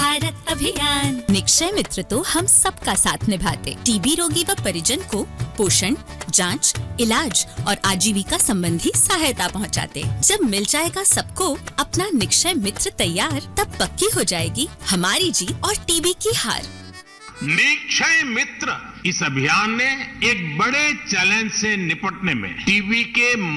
भारत अभियान। निक्षय मित्र तो हम सबका साथ निभाते, टीबी रोगी व परिजन को पोषण, जांच, इलाज और आजीविका संबंधी सहायता पहुंचाते। जब मिल जाएगा सबको अपना निक्षय मित्र तैयार, तब पक्की हो जाएगी हमारी जीत और टीबी की हार। निक्षय मित्र इस अभियान ने एक बड़े चैलेंज से निपटने में टीबी के